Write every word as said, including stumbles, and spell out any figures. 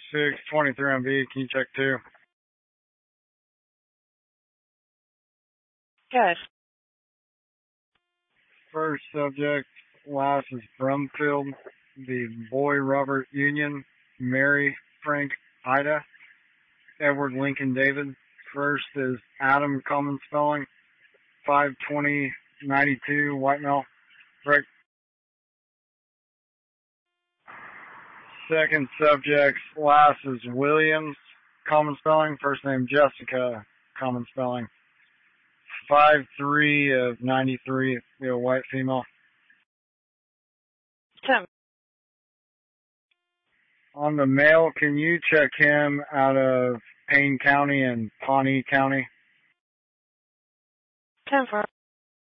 six twenty-three on V. Can you check two? Good. First subject, last is Brumfield, the boy Robert Union, Mary Frank Ida, Edward Lincoln David. First is Adam, common spelling, five twenty ninety-two, White Mill, Brick. Second subject, last is Williams, common spelling, first name Jessica, common spelling, five three of ninety-three, you know, white female. Tim. On the male, can you check him out of Payne County and Pawnee County? ten four.